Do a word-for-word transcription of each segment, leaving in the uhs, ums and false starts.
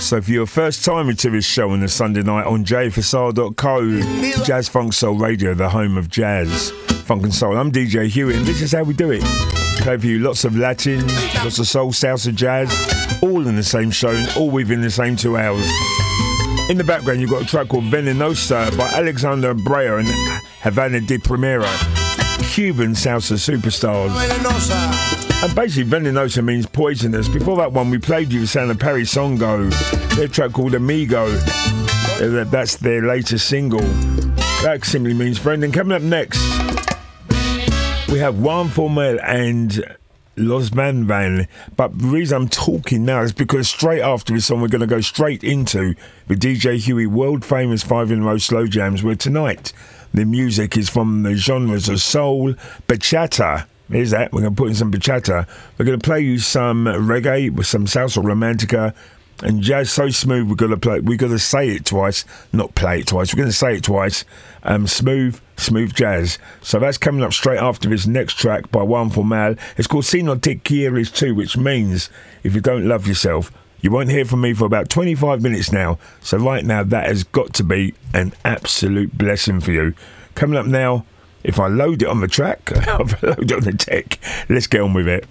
So for your first time to this show on a Sunday night on j f s r dot co, Jazz Funk Soul Radio, the home of jazz, funk and soul. I'm D J Huey, and this is how we do it. Play for you lots of Latin, lots of soul, salsa, jazz, all in the same show, all within the same two hours. In the background, you've got a track called Venenosa by Alexander Brea and Havana de Primera, Cuban salsa superstars. And basically, Venenosa means poisonous. Before that one, we played you the sound of Perry Songo, their track called Amigo. That's their latest single. That simply means friend. And coming up next, we have Juan Formel and Los Van Van. But the reason I'm talking now is because straight after this song, we're going to go straight into the D J Huey world famous five in a row slow jams, where tonight the music is from the genres of soul, bachata. Here's that. We're going to put in some bachata. We're going to play you some reggae with some salsa romantica and jazz so smooth. We're going to play. We're going to say it twice, not play it twice. We're going to say it twice. Um, smooth, smooth jazz. So that's coming up straight after this next track by Juan Formal. It's called Si No Te Quieres Tu, which means if you don't love yourself, you won't hear from me for about twenty-five minutes now. So right now, that has got to be an absolute blessing for you. Coming up now. If I load it on the track, if I load it on the tech, let's get on with it.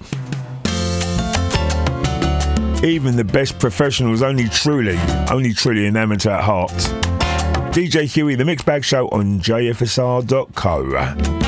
Even the best professionals only truly, only truly an amateur at heart. D J Huey, the Mixed Bag Show on j f s r dot co.